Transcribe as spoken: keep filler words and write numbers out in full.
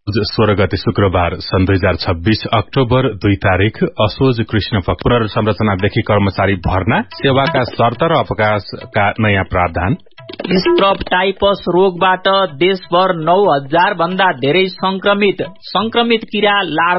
सोह्र गते शुक्रबार सन् दुई हजार छब्बीस अक्टोबर दुई तारीक असोज कृष्ण पक्ष पुनर्संरचनादेखि कर्मचारी भर्ना सेवाका शर्त र अवकाशका नयाँ प्रावधान स्ट्रप्टाइपस रोगबाट देशभर नौ हजार भन्दा धेरै संक्रमित संक्रमित किरा लार्वा